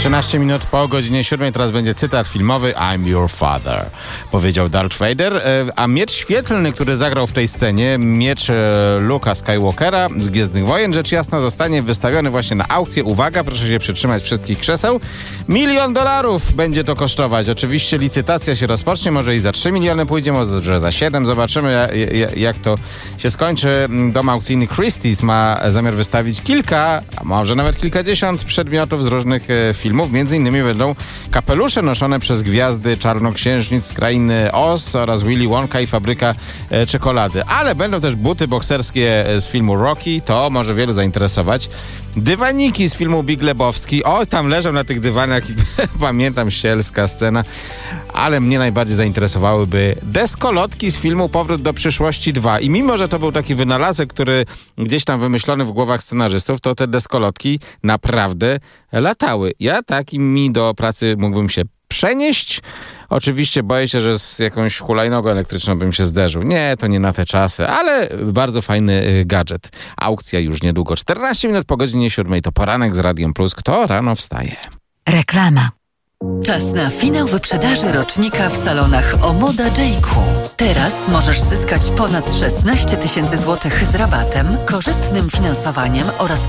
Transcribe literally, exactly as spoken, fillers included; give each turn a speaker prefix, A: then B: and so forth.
A: trzynaście minut po godzinie siódmej, teraz będzie cytat filmowy I'm your father, powiedział Darth Vader, a miecz świetlny, który zagrał w tej scenie, miecz Luke'a Skywalkera z Gwiezdnych Wojen, rzecz jasna zostanie wystawiony właśnie na aukcję. Uwaga, proszę się przytrzymać wszystkich krzeseł. Milion dolarów będzie to kosztować. Oczywiście licytacja się rozpocznie, może i za trzy miliony pójdzie, może za siedem. Zobaczymy, jak to się skończy. Dom aukcyjny Christie's ma zamiar wystawić kilka, a może nawet kilkadziesiąt przedmiotów z różnych filmów. Między innymi będą kapelusze noszone przez gwiazdy czarnoksiężnic z krainy Oz oraz Willy Wonka i fabryka e, czekolady. Ale będą też buty bokserskie z filmu Rocky, to może wielu zainteresować. Dywaniki z filmu Big Lebowski. O, tam leżą na tych dywanach i pamiętam, ścielska scena. Ale mnie najbardziej zainteresowałyby deskolotki z filmu Powrót do przyszłości dwa. I mimo, że to był taki wynalazek, który gdzieś tam wymyślony w głowach scenarzystów, to te deskolotki naprawdę latały. Ja takimi do pracy mógłbym się przenieść. Oczywiście boję się, że z jakąś hulajnogą elektryczną bym się zderzył. Nie, to nie na te czasy, ale bardzo fajny gadżet. Aukcja już niedługo. czternaście minut po godzinie siódmej to poranek z Radiem Plus. Kto rano wstaje?
B: Reklama. Czas na finał wyprzedaży rocznika w salonach Omoda J-Crew. Teraz możesz zyskać ponad szesnaście tysięcy złotych z rabatem, korzystnym finansowaniem oraz